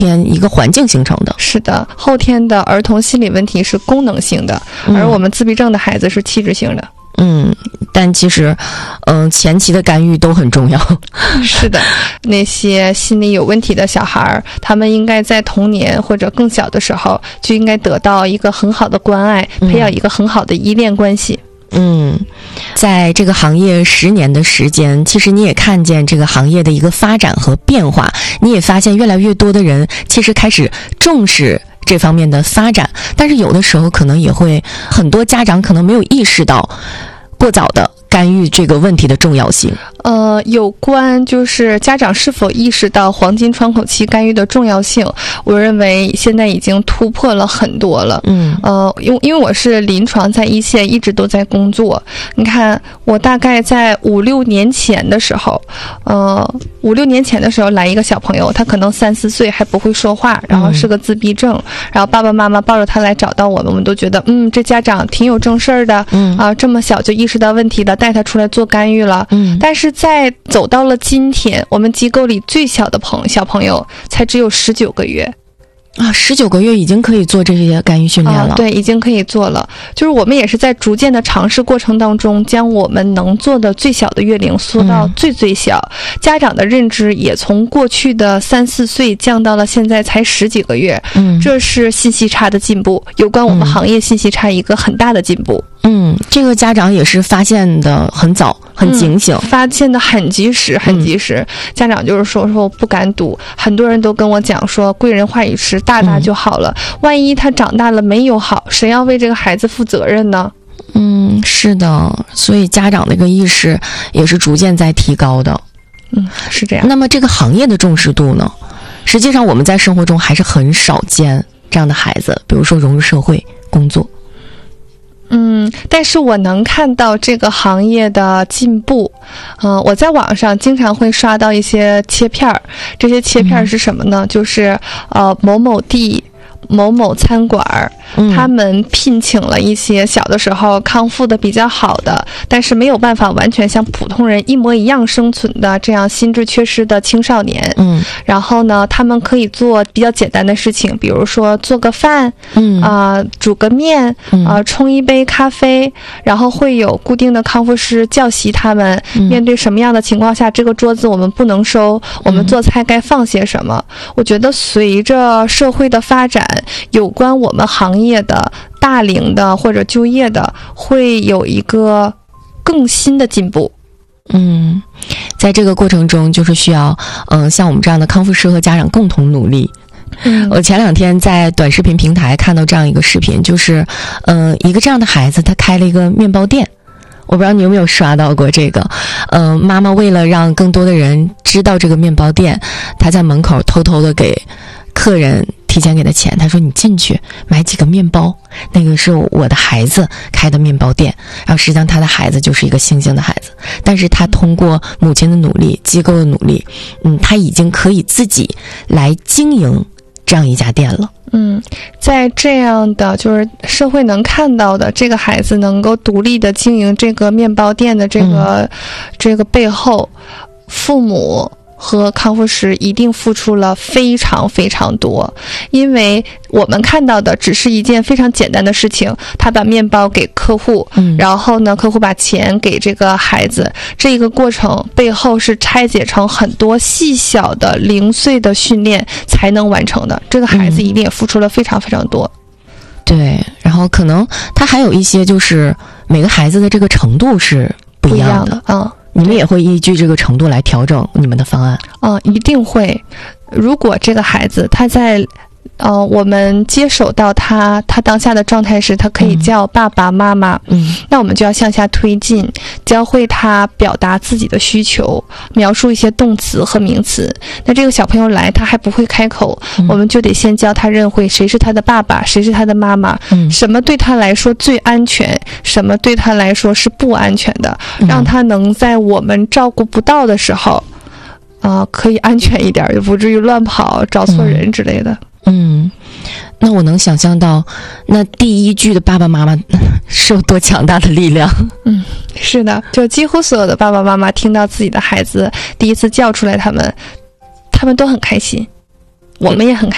一个环境形成的。 是的，后天的儿童心理问题是功能性的，而我们自闭症的孩子是气质性的。 但其实前期的干预都很重要。 是的，那些心理有问题的小孩，他们应该在童年或者更小的时候就应该得到一个很好的关爱，培养一个很好的依恋关系。 在这个行业10年的时间，其实你也看见这个行业的一个发展和变化，你也发现越来越多的人其实开始重视这方面的发展，但是有的时候可能也会很多家长可能没有意识到过早的干预这个问题的重要性。 有关就是家长是否意识到黄金窗口期干预的重要性，我认为现在已经突破了很多了。因为我是临床在一线一直都在工作，你看我大概在5-6年前的时候来一个小朋友，他可能3-4岁还不会说话，然后是个自闭症，然后爸爸妈妈抱着他来找到我们，我们都觉得这家长挺有正事儿的，这么小就意识到问题了，带他出来做干预了。但是在走到了今天，我们机构里最小的小朋友才只有19个月。 19个月已经可以做这些干预训练了。 对，已经可以做了。就是我们也是在逐渐的尝试过程当中，将我们能做的最小的月龄缩到最小。家长的认知也从过去的3-4岁降到了现在才10几个月。这是信息差的进步，有关我们行业信息差一个很大的进步。 这个家长也是发现的很早，很警醒， 发现的很及时，很及时。家长就是说我不敢赌，很多人都跟我讲说贵人话语迟，大就好了。万一他长大了没有好，谁要为这个孩子负责任呢？ 是的，所以家长的一个意识也是逐渐在提高的。 是这样。 那么这个行业的重视度呢？实际上我们在生活中还是很少见这样的孩子，比如说融入社会工作。 但是我能看到这个行业的进步。我在网上经常会刷到一些切片，这些切片是什么呢？就是某某地某某餐馆，他们聘请了一些小的时候康复的比较好的，但是没有办法完全像普通人一模一样生存的这样心智缺失的青少年。然后呢，他们可以做比较简单的事情，比如说做个饭，煮个面，冲一杯咖啡，然后会有固定的康复师教习他们，面对什么样的情况下这个桌子我们不能收，我们做菜该放些什么。我觉得随着社会的发展，有关我们行业的大龄的或者就业的会有一个更新的进步。 在这个过程中就是需要像我们这样的康复师和家长共同努力。我前2天在短视频平台看到这样一个视频，就是一个这样的孩子他开了一个面包店，我不知道你有没有刷到过这个。妈妈为了让更多的人知道这个面包店，她在门口偷偷的给客人提前给他钱，他说你进去买几个面包，那个是我的孩子开的面包店，然后实际上他的孩子就是一个星星的孩子，但是他通过母亲的努力，机构的努力，他已经可以自己来经营这样一家店了。 在这样的就是社会能看到的这个孩子能够独立的经营这个面包店的这个背后，父母和康复师一定付出了非常非常多。因为我们看到的只是一件非常简单的事情，他把面包给客户，然后呢客户把钱给这个孩子，这个过程背后是拆解成很多细小的零碎的训练才能完成的，这个孩子一定也付出了非常非常多。 对，然后可能他还有一些就是每个孩子的这个程度是不一样的。你们也会依据这个程度来调整你们的方案？ 一定会。如果这个孩子他在我们接手到他当下的状态时，他可以叫爸爸妈妈，那我们就要向下推进，教会他表达自己的需求，描述一些动词和名词。那这个小朋友来他还不会开口，我们就得先教他认会谁是他的爸爸，谁是他的妈妈，什么对他来说最安全，什么对他来说是不安全的，让他能在我们照顾不到的时候可以安全一点，就不至于乱跑找错人之类的。 那我能想象到那第一句的爸爸妈妈是有多强大的力量。 是的，就几乎所有的爸爸妈妈听到自己的孩子第一次叫出来他们都很开心，我们也很开